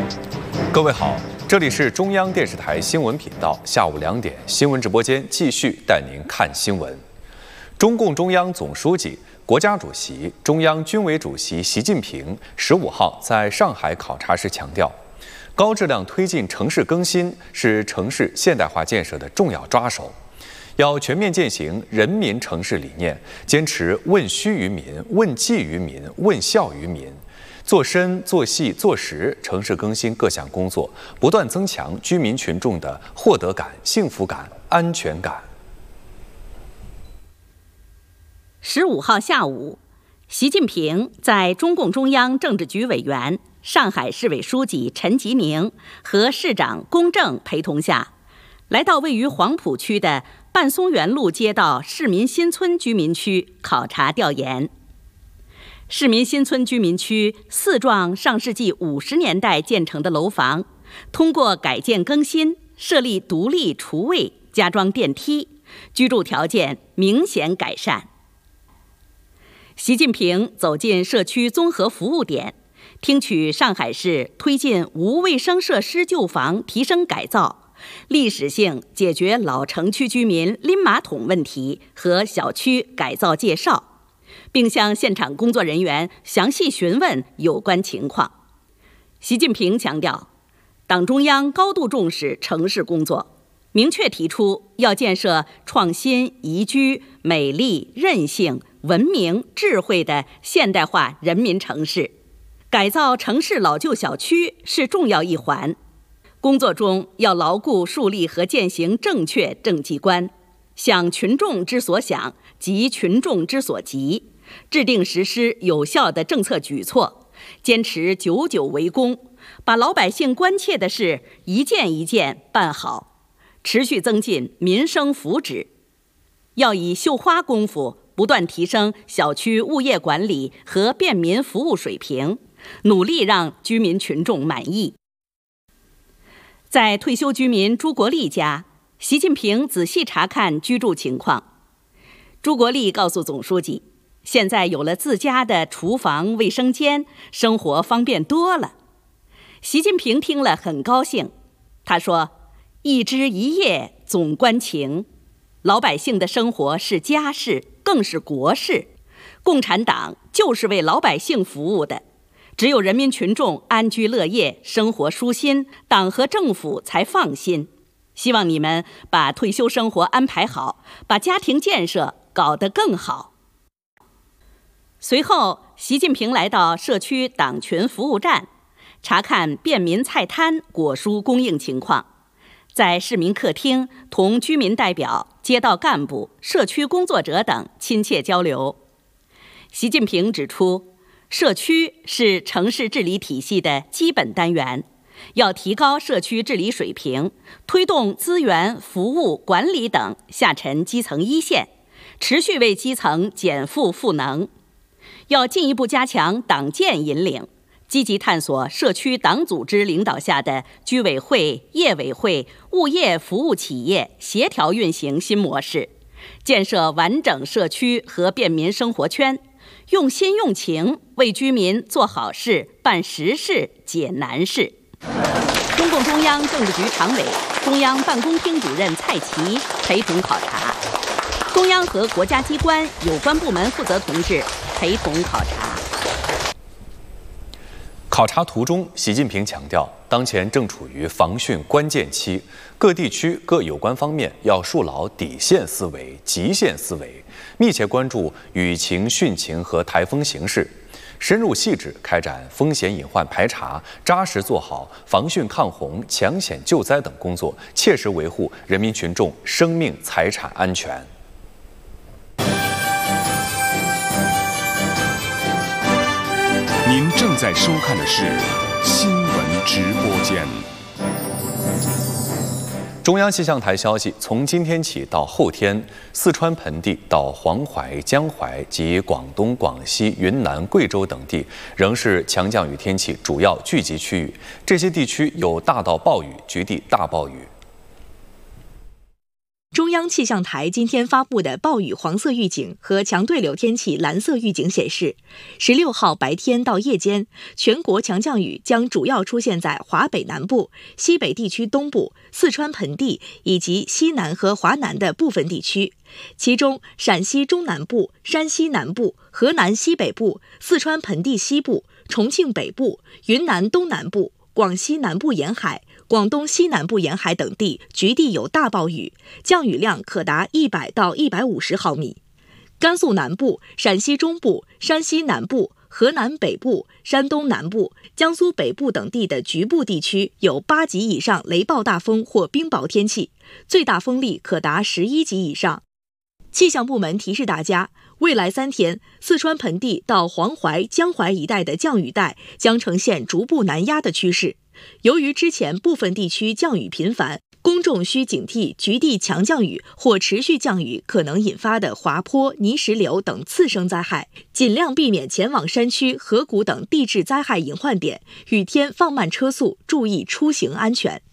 各位好，这里是中央电视台新闻频道，下午2点新闻直播间继续带您看新闻。中共中央总书记、国家主席、中央军委主席习近平15号在上海考察时强调，高质量推进城市更新是城市现代化建设的重要抓手。要全面践行人民城市理念，坚持问需于民、问计于民、问效于民，做深、做细、做实城市更新各项工作，不断增强居民群众的获得感、幸福感、安全感。 15号下午，习近平在中共中央政治局委员、上海市委书记陈吉宁和市长龚正陪同下，来到位于黄浦区的半松园路街道市民新村居民区考察调研。市民新村居民区4幢上世纪50年代建成的楼房，通过改建更新，设立独立厨卫，加装电梯，居住条件明显改善。习近平走进社区综合服务点，听取上海市推进无卫生设施旧房提升改造，历史性解决老城区居民拎马桶问题和小区改造介绍，并向现场工作人员详细询问有关情况。习近平强调，党中央高度重视城市工作，明确提出要建设创新、宜居、美丽、韧性、文明、智慧的现代化人民城市。改造城市老旧小区是重要一环，工作中要牢固树立和践行正确政绩观，想群众之所想，急群众之所急，制定实施有效的政策举措，坚持久久为功，把老百姓关切的事一件一件办好，持续增进民生福祉。要以绣花功夫不断提升小区物业管理和便民服务水平，努力让居民群众满意。在退休居民朱国立家，习近平仔细查看居住情况。朱国立告诉总书记，现在有了自家的厨房、卫生间，生活方便多了。习近平听了很高兴，他说：“一枝一叶总关情，老百姓的生活是家事，更是国事。共产党就是为老百姓服务的。只有人民群众安居乐业，生活舒心，党和政府才放心。希望你们把退休生活安排好，把家庭建设搞得更好。”随后，习近平来到社区党群服务站，查看便民菜摊果蔬供应情况，在市民客厅同居民代表、街道干部、社区工作者等亲切交流。习近平指出，社区是城市治理体系的基本单元，要提高社区治理水平，推动资源、服务、管理等下沉基层一线，持续为基层减负赋能。要进一步加强党建引领，积极探索社区党组织领导下的居委会、业委会、物业服务企业协调运行新模式，建设完整社区和便民生活圈，用心用情为居民做好事、办实事、解难事。中共中央政治局常委、中央办公厅主任蔡奇陪同考察，中央和国家机关有关部门负责同志陪同考察。 考察途中，习近平强调，当前正处于防汛关键期，各地区各有关方面要树牢底线思维、极限思维，密切关注雨情、汛情和台风形势，深入细致开展风险隐患排查，扎实做好防汛抗洪、抢险救灾等工作，切实维护人民群众生命财产安全。 您正在收看的是新闻直播间。 中央气象台消息，从今天起到后天，四川盆地到黄淮、江淮及广东、广西、云南、贵州等地仍是强降雨天气主要聚集区域，这些地区有大到暴雨，局地大暴雨。 中央气象台今天发布的暴雨黄色预警和强对流天气蓝色预警显示，16号白天到夜间，全国强降雨将主要出现在华北南部、西北地区东部、四川盆地以及西南和华南的部分地区。其中，陕西中南部、山西南部、河南西北部、四川盆地西部、重庆北部、云南东南部、广西南部沿海、广东西南部沿海等地局地有大暴雨，降雨量可达100到150毫米。甘肃南部、陕西中部、山西南部、河南北部、山东南部、江苏北部等地的局部地区有8级以上雷暴大风或冰雹天气，最大风力可达11级以上。气象部门提示大家，未来3天，四川盆地到黄淮、江淮一带的降雨带将呈现逐步南压的趋势。由于之前部分地区降雨频繁，公众需警惕局地强降雨或持续降雨可能引发的滑坡、泥石流等次生灾害，尽量避免前往山区、河谷等地质灾害隐患点，雨天放慢车速，注意出行安全。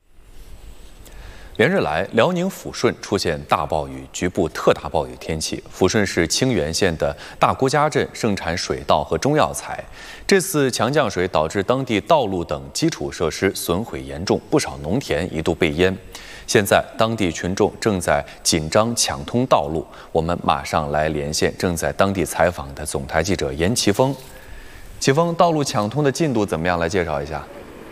连日来，辽宁抚顺出现大暴雨，局部特大暴雨天气。抚顺市清源县的大姑家镇盛产水稻和中药材，这次强降水导致当地道路等基础设施损毁严重，不少农田一度被淹。现在，当地群众正在紧张抢通道路。我们马上来连线正在当地采访的总台记者严奇峰。奇峰，道路抢通的进度怎么样？来介绍一下。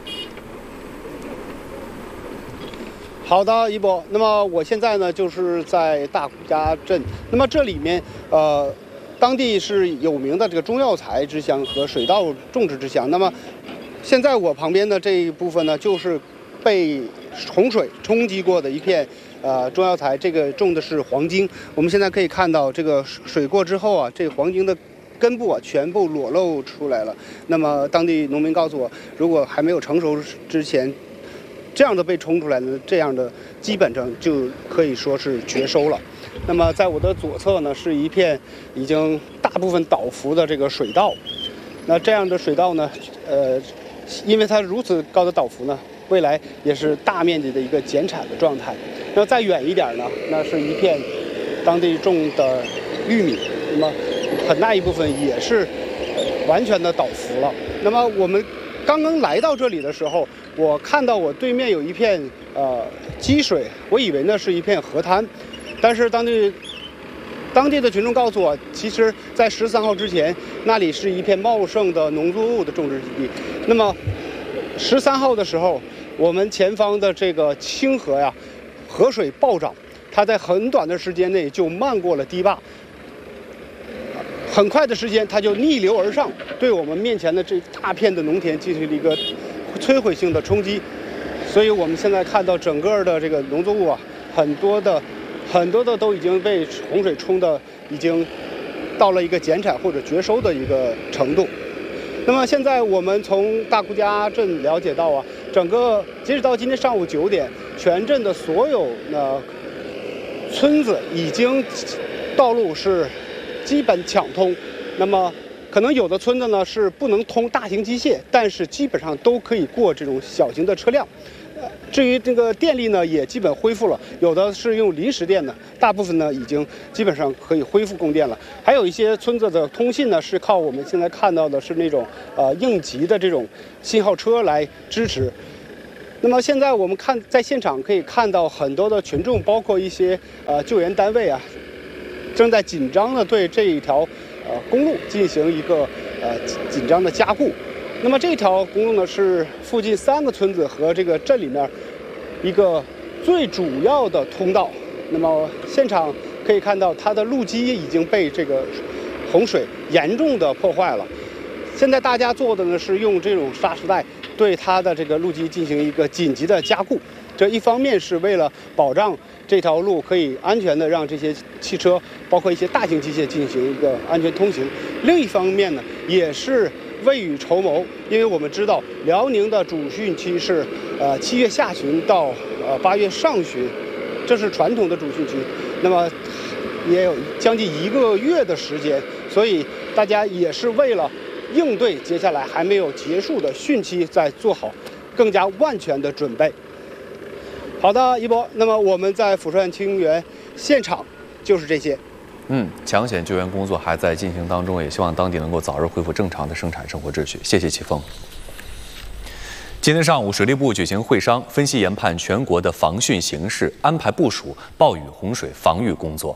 好的，一博。那么我现在呢，就是在大姑家镇。那么这里面，当地是有名的这个中药材之乡和水稻种植之乡。那么，现在我旁边的这一部分呢，就是被洪水冲击过的一片中药材，这个种的是黄精。我们现在可以看到，这个水过之后啊，这黄精的根部啊全部裸露出来了。那么当地农民告诉我，如果还没有成熟之前，这样的被冲出来的，这样的基本上就可以说是绝收了。那么在我的左侧呢，是一片已经大部分倒伏的这个水稻。那这样的水稻呢，因为它如此高的倒伏呢，未来也是大面积的一个减产的状态。那再远一点呢，那是一片当地种的玉米，那么很大一部分也是完全的倒伏了。那么我们刚刚来到这里的时候，我看到我对面有一片积水，我以为那是一片河滩，但是当地的群众告诉我，其实在13号之前，那里是一片茂盛的农作物的种植基地。那么13号的时候，我们前方的这个清河呀，河水暴涨，它在很短的时间内就漫过了堤坝。很快的时间，它就逆流而上，对我们面前的这大片的农田进行了一个摧毁性的冲击。所以我们现在看到整个的这个农作物啊，很多的都已经被洪水冲的已经到了一个减产或者绝收的一个程度。那么现在我们从大姑家镇了解到啊，整个截止到今天上午9点，全镇的所有村子已经道路是基本抢通。那么可能有的村子呢是不能通大型机械，但是基本上都可以过这种小型的车辆。至于这个电力呢，也基本恢复了，有的是用临时电的，大部分呢已经基本上可以恢复供电了。还有一些村子的通信呢，是靠我们现在看到的是那种应急的这种信号车来支持。那么现在我们在现场可以看到很多的群众，包括一些救援单位啊，正在紧张的对这一条公路进行一个紧张的加固。那么这条公路呢，是附近3个村子和这个镇里面一个最主要的通道。那么现场可以看到，它的路基已经被这个洪水严重的破坏了。现在大家做的呢，是用这种砂石带对它的这个路基进行一个紧急的加固。这一方面是为了保障这条路可以安全的让这些汽车，包括一些大型机械进行一个安全通行。另一方面呢，也是未雨绸缪，因为我们知道辽宁的主汛期是7月下旬到8月上旬，这是传统的主汛期。那么也有将近1个月的时间，所以大家也是为了应对接下来还没有结束的汛期，在做好更加万全的准备。 好的，一博。那么我们在抚顺清源现场就是这些。 抢险救援工作还在进行当中，也希望当地能够早日恢复正常的生产生活秩序。谢谢齐峰。今天上午，水利部举行会商，分析研判全国的防汛形势，安排部署暴雨洪水防御工作。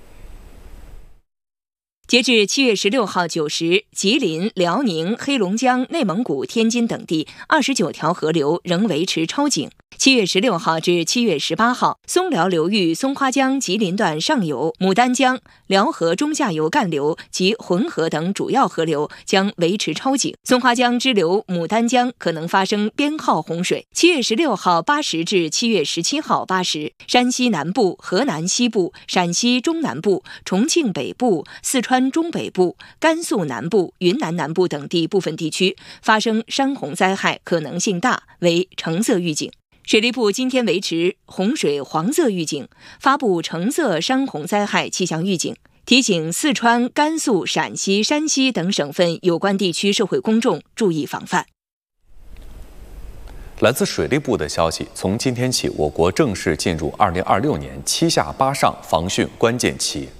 截至7月16号9时，吉林、辽宁、黑龙江、内蒙古、天津等地29条河流仍维持超警。7月16号至7月18号，松辽流域松花江吉林段上游、牡丹江、辽河中下游干流及浑河等主要河流将维持超警。松花江支流牡丹江可能发生编号洪水。7月16号8时至7月17号8时，山西南部、河南西部、陕西中南部、重庆北部、四川中北部、甘肃南部、云南南部等地部分地区发生山洪灾害可能性大，为橙色预警。水利部今天维持洪水黄色预警，发布橙色山洪灾害气象预警，提醒四川、甘肃、陕西、山西等省份有关地区社会公众注意防范。 来自水利部的消息，从今天起，我国正式进入2026年7下8上防汛关键期。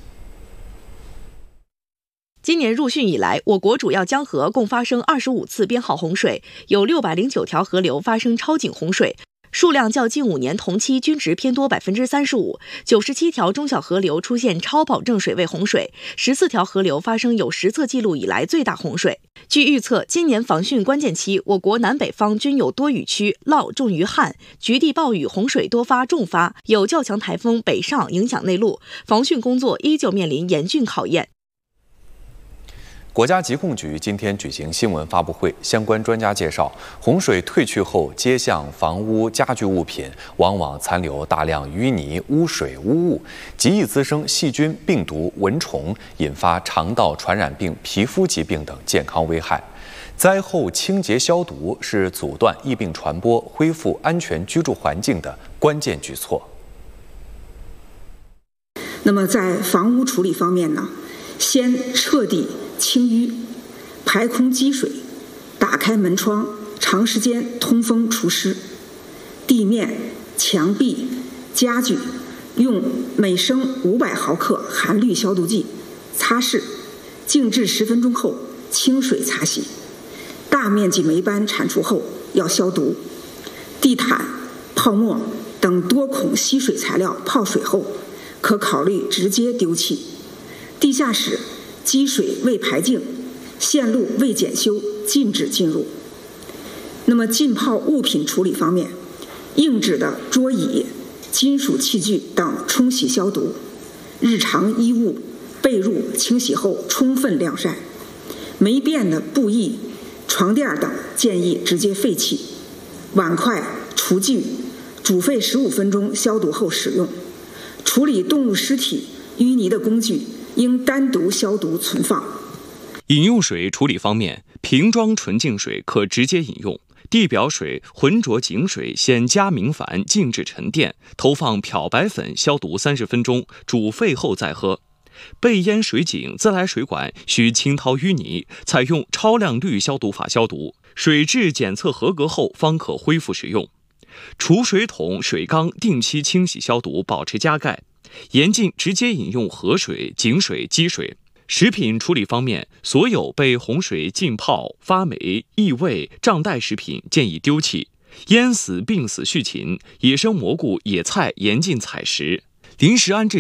今年入汛以来，我国主要江河共发生25次编号洪水，有609条河流发生超警洪水，数量较近5年同期均值偏多35%，97条中小河流出现超保证水位洪水，14条河流发生有实测记录以来最大洪水。据预测，今年防汛关键期，我国南北方均有多雨区，涝重于旱，局地暴雨洪水多发重发，有较强台风北上影响内陆，防汛工作依旧面临严峻考验。 国家疾控局今天举行新闻发布会，相关专家介绍，洪水退去后，街巷、房屋、家居物品往往残留大量淤泥、污水、污物，极易滋生细菌、病毒、蚊虫，引发肠道传染病、皮肤疾病等健康危害。灾后清洁消毒是阻断疫病传播、恢复安全居住环境的关键举措。 那么在房屋处理方面呢，先彻底清淤，排空积水，打开门窗，长时间通风除湿。地面、墙壁、家具用每升500毫克含氯消毒剂擦拭，静置10分钟后清水擦洗。大面积霉斑铲除后要消毒。地毯、泡沫等多孔吸水材料泡水后，可考虑直接丢弃。地下室积水未排净，线路未检修，禁止进入。那么浸泡物品处理方面，硬质的桌椅、金属器具等冲洗消毒，日常衣物、被褥清洗后充分晾晒，霉变的布艺、床垫等建议直接废弃。碗筷、厨具煮沸15分钟消毒后使用。处理动物尸体、淤泥的工具应单独消毒存放。 饮用水处理方面，瓶装纯净水可直接饮用，地表水、浑浊井水先加明矾静置沉淀，投放漂白粉消毒30分钟，煮沸后再喝。背烟水井、自来水管需清掏淤泥，采用超亮氯消毒法消毒，水质检测合格后方可恢复使用。储水桶、水缸定期清洗消毒，保持加盖，严禁直接饮用河水、井水、积水。食品处理方面，所有被洪水浸泡、发霉、异味、胀带食品建议丢弃，淹死、病死畜禽、野生蘑菇、野菜严禁采食，临时安置